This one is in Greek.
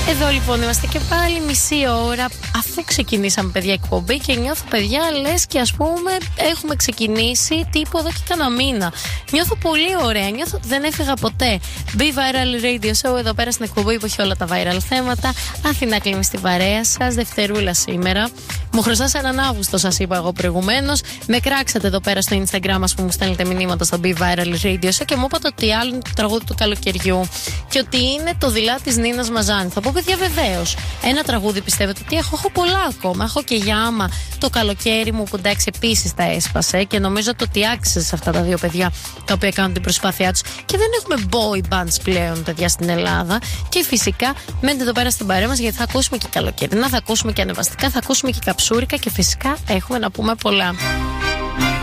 Εδώ λοιπόν είμαστε και πάλι μισή ώρα αφού ξεκινήσαμε, παιδιά, εκπομπή και νιώθω, παιδιά, λες και ας πούμε έχουμε ξεκινήσει τύπου εδώ και κανένα μήνα. Νιώθω πολύ ωραία, νιώθω ότι δεν έφυγα ποτέ. Be Viral Radio Show εδώ πέρα στην εκπομπή που έχει όλα τα viral θέματα. Αθηνά Κλίμη στην παρέα σας, Δευτερούλα σήμερα. Μου χρωστάς έναν Αύγουστο, σας είπα εγώ προηγουμένως. Με κράξατε εδώ πέρα στο Instagram μας που μου στέλνετε μηνύματα στο Be Viral Radio Show και μου είπατε ότι άλλο είναι το τραγούδι του καλοκαιριού και ότι είναι το δειλά της Νίνας Μαζάνη. Θα πω, παιδιά, βεβαίως. Ένα τραγούδι πιστεύετε ότι έχω πολλά ακόμα. Έχω και για άμα το καλοκαίρι μου που εντάξει επίσης τα έσπασε και νομίζω ότι άξιζε σε αυτά τα δύο παιδιά τα οποία κάνουν την προσπάθειά τους. Και δεν έχουμε boy bands πλέον, παιδιά, στην Ελλάδα. Και φυσικά μένετε εδώ πέρα στην παρέα μας γιατί θα ακούσουμε και καλοκαιρινά, θα ακούσουμε και ανεβαστικά, θα ακούσουμε και καψούρικα και φυσικά έχουμε να πούμε πολλά.